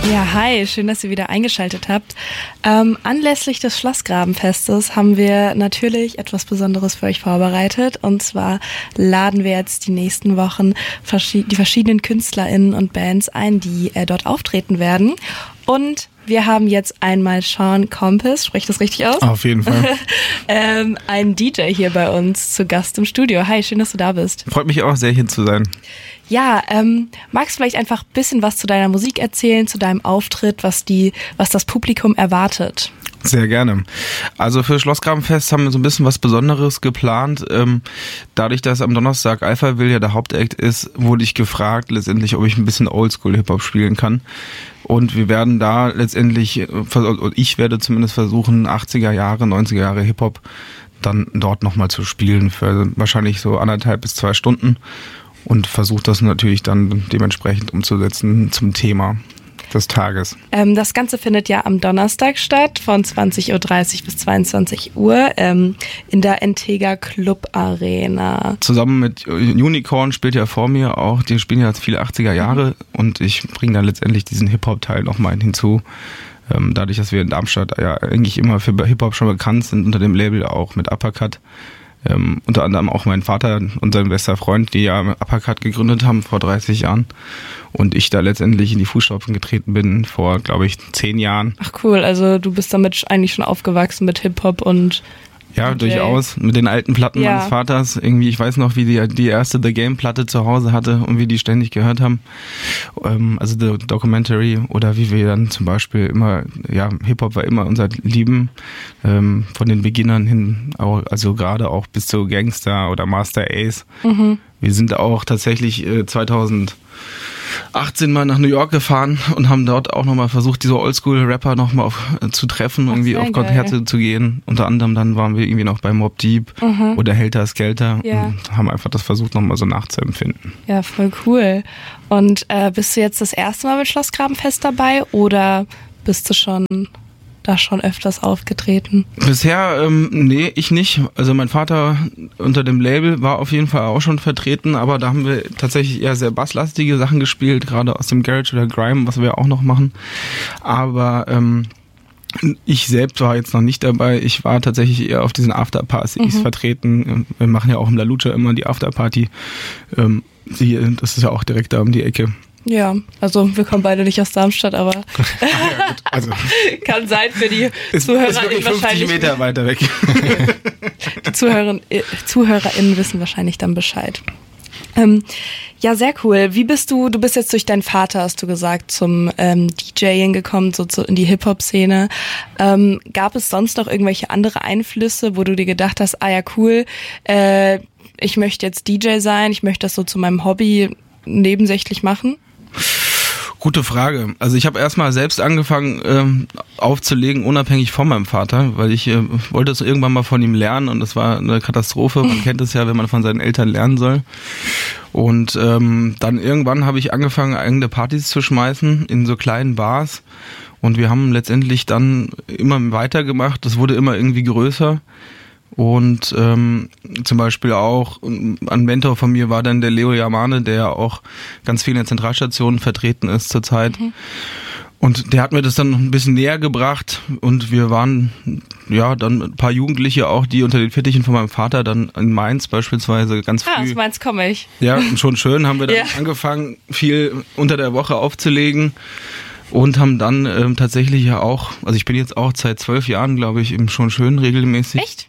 Ja, hi, schön, dass ihr wieder eingeschaltet habt. Anlässlich des Schlossgrabenfestes haben wir natürlich etwas Besonderes für euch vorbereitet. Und zwar laden wir jetzt die nächsten Wochen die verschiedenen KünstlerInnen und Bands ein, die dort auftreten werden. Und wir haben jetzt einmal Sean Compass, spreche ich das richtig aus? Auf jeden Fall. Ein DJ hier bei uns zu Gast im Studio. Hi, schön, dass du da bist. Freut mich auch sehr, hier zu sein. Ja, magst du vielleicht einfach ein bisschen was zu deiner Musik erzählen, zu deinem Auftritt, was das Publikum erwartet? Sehr gerne. Also für Schlossgrabenfest haben wir so ein bisschen was Besonderes geplant. Dadurch, dass am Donnerstag Alphaville ja der Hauptakt ist, wurde ich gefragt letztendlich, ob ich ein bisschen Oldschool-Hip-Hop spielen kann. Und wir werden da letztendlich, ich werde zumindest versuchen, 80er Jahre, 90er Jahre Hip-Hop dann dort nochmal zu spielen für wahrscheinlich so 1,5 bis 2 Stunden. Und versuche das natürlich dann dementsprechend umzusetzen zum Thema des Tages. Das Ganze findet ja am Donnerstag statt, von 20.30 Uhr bis 22 Uhr in der Entega Club Arena. Zusammen mit Unicorn spielt ja vor mir auch, die spielen ja viele 80er Jahre und ich bringe dann letztendlich diesen Hip-Hop-Teil nochmal hinzu. Dadurch, dass wir in Darmstadt ja eigentlich immer für Hip-Hop schon bekannt sind, unter dem Label auch mit Uppercut. Unter anderem auch mein Vater und sein bester Freund, die ja Uppercut gegründet haben vor 30 Jahren. Und ich da letztendlich in die Fußstapfen getreten bin vor, glaube ich, 10 Jahren. Ach cool, also du bist damit eigentlich schon aufgewachsen mit Hip-Hop und... Ja, durchaus. Mit den alten Platten meines Vaters. Irgendwie, ich weiß noch, wie die erste The Game-Platte zu Hause hatte und wie die ständig gehört haben. Also The Documentary oder wie wir dann zum Beispiel immer, ja, Hip-Hop war immer unser Lieben. Von den Beginnern hin, also gerade auch bis zu Gangster oder Master Ace. Mhm. Wir sind auch tatsächlich 2018 mal nach New York gefahren und haben dort auch nochmal versucht, diese Oldschool-Rapper nochmal zu treffen, irgendwie auf Konzerte zu gehen. Unter anderem dann waren wir irgendwie noch bei Mobb Deep oder Helter Skelter und haben einfach das versucht, nochmal so nachzuempfinden. Ja, voll cool. Und bist du jetzt das erste Mal mit Schlossgrabenfest dabei oder bist du schon öfters aufgetreten? Bisher, nee, ich nicht. Also mein Vater unter dem Label war auf jeden Fall auch schon vertreten, aber da haben wir tatsächlich eher sehr basslastige Sachen gespielt, gerade aus dem Garage oder Grime, was wir auch noch machen. Aber ich selbst war jetzt noch nicht dabei. Ich war tatsächlich eher auf diesen Afterpartys vertreten. Wir machen ja auch im La Lucha immer die Afterparty. Das ist ja auch direkt da um die Ecke. Ja, also wir kommen beide nicht aus Darmstadt, aber ja, gut, also kann sein für die ZuhörerInnen wahrscheinlich. 50 Meter weiter weg. Die ZuhörerInnen wissen wahrscheinlich dann Bescheid. Ja, sehr cool. Wie bist du bist jetzt durch deinen Vater, hast du gesagt, zum DJing gekommen, so in die Hip-Hop-Szene. Gab es sonst noch irgendwelche andere Einflüsse, wo du dir gedacht hast, ah ja, cool, ich möchte jetzt DJ sein, ich möchte das so zu meinem Hobby nebensächlich machen? Gute Frage. Also ich habe erstmal selbst angefangen aufzulegen, unabhängig von meinem Vater, weil ich wollte es irgendwann mal von ihm lernen und das war eine Katastrophe. Man kennt es ja, wenn man von seinen Eltern lernen soll. Und dann irgendwann habe ich angefangen, eigene Partys zu schmeißen in so kleinen Bars und wir haben letztendlich dann immer weitergemacht. Das wurde immer irgendwie größer. Und zum Beispiel auch ein Mentor von mir war dann der Leo Yamane, der auch ganz viel in der Zentralstation vertreten ist zurzeit. Und der hat mir das dann noch ein bisschen näher gebracht und wir waren ja dann ein paar Jugendliche auch, die unter den Fittichen von meinem Vater dann in Mainz beispielsweise ganz früh. Aus Mainz komme ich. Ja, schon schön, haben wir dann angefangen, viel unter der Woche aufzulegen. Und haben dann tatsächlich ja auch, also ich bin jetzt auch seit 12 Jahren, glaube ich, im Schon Schön regelmäßig. Echt?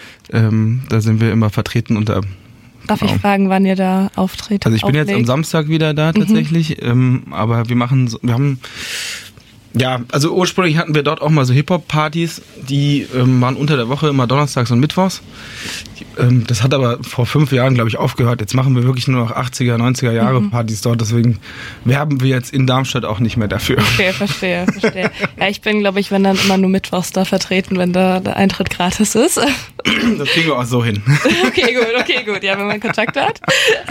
Da sind wir immer vertreten unter. Darf ich fragen, wann ihr da auftretet? Also ich bin jetzt am Samstag wieder da tatsächlich, aber wir haben, ja, also ursprünglich hatten wir dort auch mal so Hip-Hop-Partys, die waren unter der Woche immer donnerstags und mittwochs. Das hat aber vor 5 Jahren, glaube ich, aufgehört. Jetzt machen wir wirklich nur noch 80er, 90er Jahre Partys dort, deswegen werben wir jetzt in Darmstadt auch nicht mehr dafür. Okay, verstehe. Ja, ich bin, glaube ich, wenn dann immer nur mittwochs da vertreten, wenn da der Eintritt gratis ist. Das kriegen wir auch so hin. Okay, gut. Ja, wenn man Kontakt hat.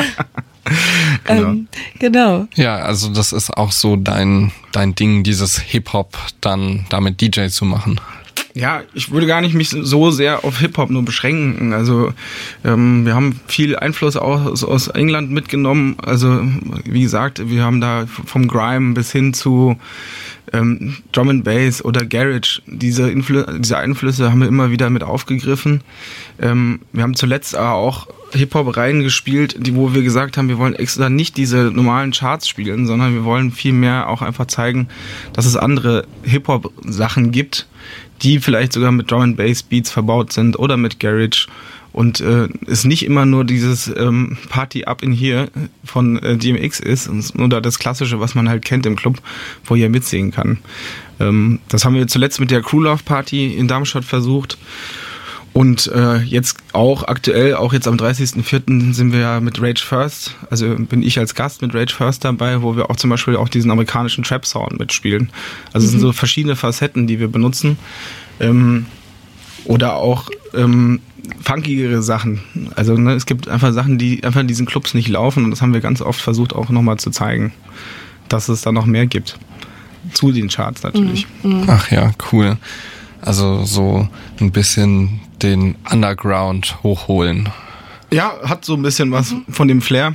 Genau. Ja, also das ist auch so dein Ding, dieses Hip-Hop dann damit DJ zu machen. Ja, ich würde gar nicht mich so sehr auf Hip-Hop nur beschränken. Also wir haben viel Einfluss auch aus England mitgenommen. Also wie gesagt, wir haben da vom Grime bis hin zu Drum and Bass oder Garage. Diese Einflüsse haben wir immer wieder mit aufgegriffen. Wir haben zuletzt aber auch Hip-Hop reingespielt, wo wir gesagt haben, wir wollen extra nicht diese normalen Charts spielen, sondern wir wollen viel mehr auch einfach zeigen, dass es andere Hip-Hop-Sachen gibt, die vielleicht sogar mit Drum and Bass Beats verbaut sind oder mit Garage und es nicht immer nur dieses Party Up in Here von DMX ist oder das Klassische, was man halt kennt im Club, wo ihr mitsingen kann. Das haben wir zuletzt mit der Crew Love Party in Darmstadt versucht. Und jetzt auch aktuell, auch jetzt am 30.04. sind wir ja mit Rage First, also bin ich als Gast mit Rage First dabei, wo wir auch zum Beispiel auch diesen amerikanischen Trap-Sound mitspielen. Also es sind so verschiedene Facetten, die wir benutzen. Oder auch funkigere Sachen. Also es gibt einfach Sachen, die einfach in diesen Clubs nicht laufen und das haben wir ganz oft versucht auch nochmal zu zeigen, dass es da noch mehr gibt. Zu den Charts natürlich. Ach ja, cool. Also so ein bisschen den Underground hochholen. Ja, hat so ein bisschen was von dem Flair.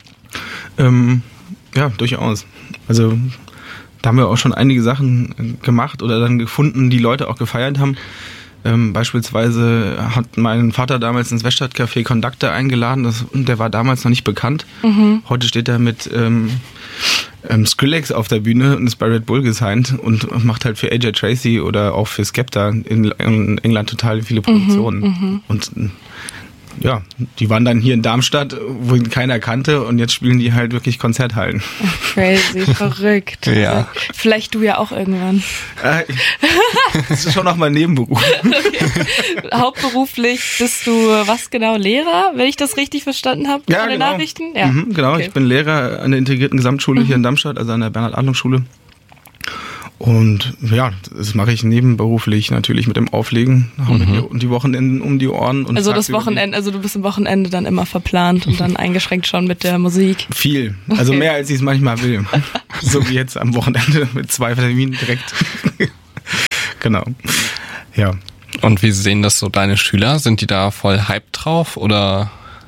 Ja, durchaus. Also da haben wir auch schon einige Sachen gemacht oder dann gefunden, die Leute auch gefeiert haben. Beispielsweise hat mein Vater damals ins Weststadtcafé Conductor eingeladen. Der war damals noch nicht bekannt. Heute steht er mit Skrillex auf der Bühne und ist bei Red Bull gesigned und macht halt für AJ Tracey oder auch für Skepta in England total viele Produktionen. Und ja, die waren dann hier in Darmstadt, wo ihn keiner kannte und jetzt spielen die halt wirklich Konzerthallen. Crazy, verrückt. Ja. Vielleicht du ja auch irgendwann. Das ist schon noch mal ein Nebenberuf. Okay. Hauptberuflich bist du was genau, Lehrer, wenn ich das richtig verstanden habe Ja, von den genau. Nachrichten? Ja, genau. Okay. Ich bin Lehrer an der integrierten Gesamtschule hier in Darmstadt, also an der Bernhard-Adlung-Schule. Und ja, das mache ich nebenberuflich natürlich mit dem Auflegen und die Wochenenden um die Ohren. Und Also das Wochenende, also du bist am Wochenende dann immer verplant und dann eingeschränkt schon mit der Musik. Viel, also mehr als ich es manchmal will. So wie jetzt am Wochenende mit 2 Terminen direkt. Genau, ja. Und wie sehen das so deine Schüler? Sind die da voll hyped drauf oder?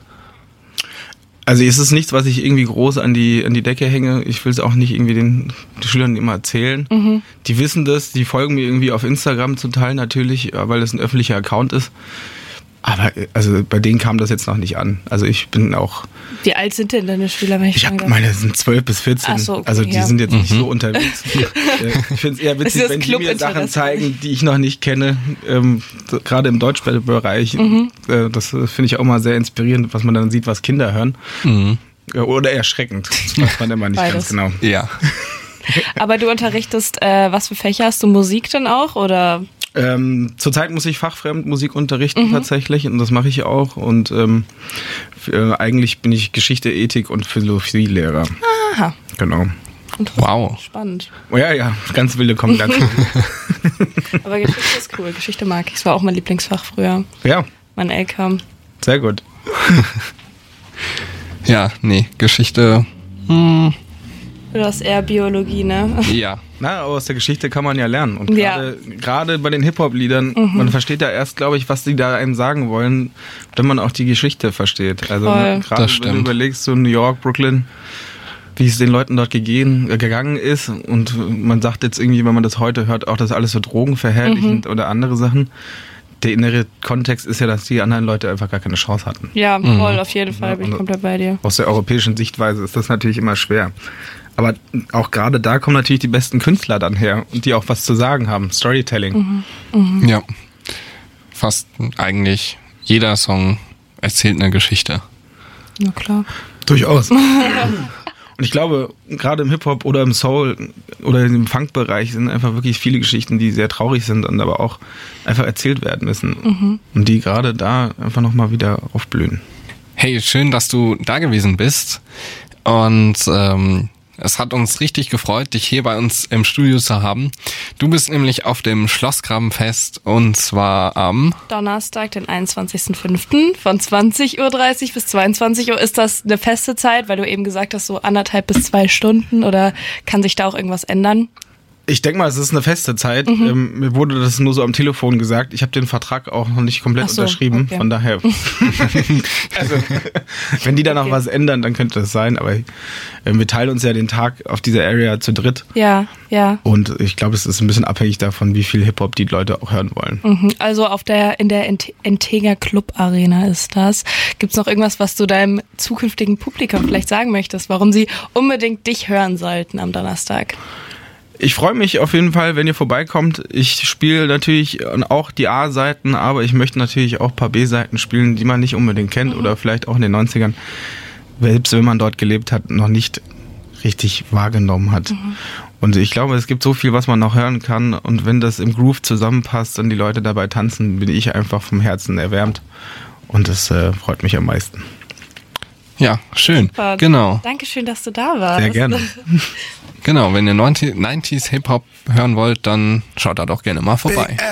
Also es ist nichts, was ich irgendwie groß an die Decke hänge. Ich will es auch nicht irgendwie den Schülern immer erzählen. Die wissen das, die folgen mir irgendwie auf Instagram zum Teil natürlich, weil das ein öffentlicher Account ist. Aber also bei denen kam das jetzt noch nicht an. Also ich bin auch... Wie alt sind denn deine Schüler, wenn ich habe meine sind 12 bis 14. Ach so, okay, also die sind jetzt nicht so unterwegs. Ich finde es eher witzig, wenn die mir Sachen zeigen, die ich noch nicht kenne. Gerade im Deutschbereich. Das finde ich auch immer sehr inspirierend, was man dann sieht, was Kinder hören. Oder erschreckend. Das weiß man immer nicht ganz genau. Ja. Aber du unterrichtest, was für Fächer hast du? Musik dann auch oder... Zurzeit muss ich fachfremd Musik unterrichten tatsächlich und das mache ich auch und eigentlich bin ich Geschichte, Ethik und Philosophielehrer. Aha. Genau. Wow. Spannend. Oh ja, ganz wilde Kombination. Aber Geschichte ist cool, Geschichte mag ich. Es war auch mein Lieblingsfach früher. Ja. Mein LK. Sehr gut. Ja, nee, Geschichte. Du hast eher Biologie, ne? Ja. Na, aber aus der Geschichte kann man ja lernen. Und Ja. gerade bei den Hip-Hop-Liedern, man versteht ja erst, glaube ich, was die da einem sagen wollen, wenn man auch die Geschichte versteht. Also Voll. gerade wenn du überlegst, so New York, Brooklyn, wie es den Leuten dort gegangen ist und man sagt jetzt irgendwie, wenn man das heute hört, auch das alles so drogenverherrlichend oder andere Sachen. Der innere Kontext ist ja, dass die anderen Leute einfach gar keine Chance hatten. Ja, voll, auf jeden Fall bin ich komplett bei dir. Aus der europäischen Sichtweise ist das natürlich immer schwer. Aber auch gerade da kommen natürlich die besten Künstler dann her und die auch was zu sagen haben. Storytelling. Ja. Fast eigentlich jeder Song erzählt eine Geschichte. Na klar. Durchaus. Und ich glaube, gerade im Hip-Hop oder im Soul oder im Funk-Bereich sind einfach wirklich viele Geschichten, die sehr traurig sind und aber auch einfach erzählt werden müssen. Und die gerade da einfach nochmal wieder aufblühen. Hey, schön, dass du da gewesen bist. Und es hat uns richtig gefreut, dich hier bei uns im Studio zu haben. Du bist nämlich auf dem Schlossgrabenfest und zwar am Donnerstag, den 21.05. von 20.30 Uhr bis 22 Uhr. Ist das eine feste Zeit, weil du eben gesagt hast, so 1,5 bis 2 Stunden oder kann sich da auch irgendwas ändern? Ich denke mal, es ist eine feste Zeit. Mir wurde das nur so am Telefon gesagt. Ich habe den Vertrag auch noch nicht komplett unterschrieben. Okay. Von daher, also, wenn die da noch was ändern, dann könnte das sein. Aber wir teilen uns ja den Tag auf dieser Area zu dritt. Ja. Und ich glaube, es ist ein bisschen abhängig davon, wie viel Hip-Hop die Leute auch hören wollen. Also in der Integer Club Arena ist das. Gibt's noch irgendwas, was du deinem zukünftigen Publikum vielleicht sagen möchtest, warum sie unbedingt dich hören sollten am Donnerstag? Ich freue mich auf jeden Fall, wenn ihr vorbeikommt. Ich spiele natürlich auch die A-Seiten, aber ich möchte natürlich auch ein paar B-Seiten spielen, die man nicht unbedingt kennt oder vielleicht auch in den 90ern, selbst wenn man dort gelebt hat, noch nicht richtig wahrgenommen hat. Und ich glaube, es gibt so viel, was man noch hören kann, und wenn das im Groove zusammenpasst und die Leute dabei tanzen, bin ich einfach vom Herzen erwärmt, und das freut mich am meisten. Ja, schön. Super. Genau. Dankeschön, dass du da warst. Sehr gerne. Genau, wenn ihr 90s Hip-Hop hören wollt, dann schaut da doch gerne mal vorbei.